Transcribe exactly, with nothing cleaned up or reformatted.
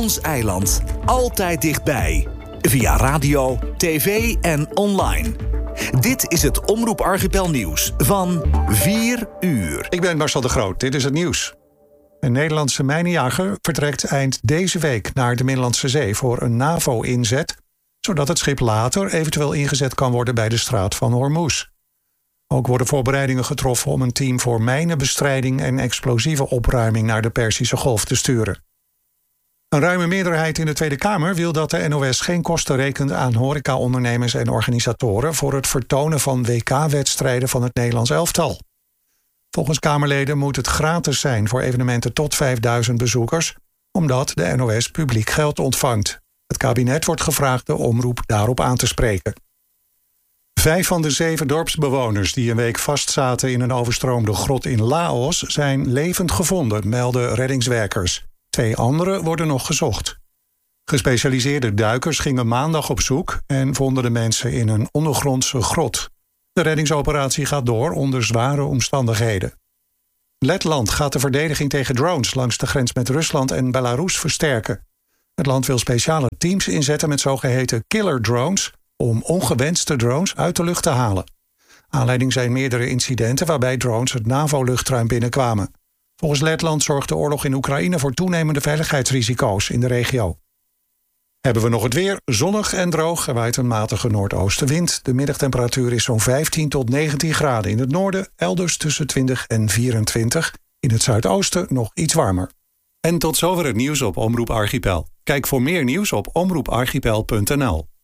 Ons eiland. Altijd dichtbij. Via radio, tv en online. Dit is het Omroep Archipel nieuws van vier uur. Ik ben Marcel de Groot, dit is het nieuws. Een Nederlandse mijnenjager vertrekt eind deze week naar de Middellandse Zee voor een NAVO-inzet, zodat het schip later eventueel ingezet kan worden bij de straat van Hormuz. Ook worden voorbereidingen getroffen om een team voor mijnenbestrijding en explosieve opruiming naar de Perzische Golf te sturen. Een ruime meerderheid in de Tweede Kamer wil dat de N O S geen kosten rekent aan horecaondernemers en organisatoren voor het vertonen van W K-wedstrijden van het Nederlands elftal. Volgens Kamerleden moet het gratis zijn voor evenementen tot vijfduizend bezoekers, omdat de N O S publiek geld ontvangt. Het kabinet wordt gevraagd de omroep daarop aan te spreken. Vijf van de zeven dorpsbewoners die een week vastzaten in een overstroomde grot in Laos zijn levend gevonden, melden reddingswerkers. Twee anderen worden nog gezocht. Gespecialiseerde duikers gingen maandag op zoek en vonden de mensen in een ondergrondse grot. De reddingsoperatie gaat door onder zware omstandigheden. Letland gaat de verdediging tegen drones langs de grens met Rusland en Belarus versterken. Het land wil speciale teams inzetten met zogeheten killer drones om ongewenste drones uit de lucht te halen. Aanleiding zijn meerdere incidenten waarbij drones het NAVO-luchtruim binnenkwamen. Volgens Letland zorgt de oorlog in Oekraïne voor toenemende veiligheidsrisico's in de regio. Hebben we nog het weer, zonnig en droog. Er waait een matige noordoostenwind. De middagtemperatuur is zo'n vijftien tot negentien graden in het noorden, elders tussen twintig en vierentwintig. In het zuidoosten nog iets warmer. En tot zover het nieuws op Omroep Archipel. Kijk voor meer nieuws op omroep archipel punt n l.